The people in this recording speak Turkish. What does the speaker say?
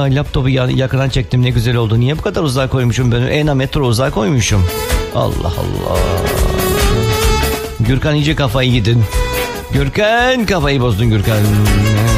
laptopu yakından çektim, ne güzel oldu. Niye bu kadar uzağa koymuşum ben? En metro uzağa koymuşum. Allah Allah. Gürkan iyice kafayı yedin. Gürkan kafayı bozdun Gürkan.